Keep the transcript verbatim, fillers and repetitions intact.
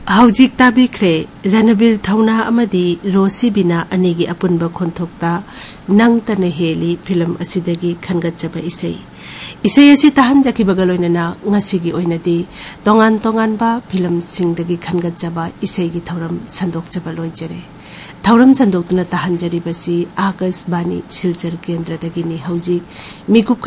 हौजिक ताबिख्रे रणबीर थौना अमदी रोसिबिना अनिगी अपुनबा खोंथोक्ता नंग तने heli film असिदगी खनगचबा इसै इसै असि ताहनजखिबगा लोइनना ngasiगी ओइनदी तोंगान तोंगानबा फिल्म सिंगदगी खनगचबा इसैगी थौरम संदोकचबा लोइजरे थौरम संदोक्तुना ताहनजरिबसी आकाशवाणी सिलचर केंद्रदगिनी हौजिक मिकुप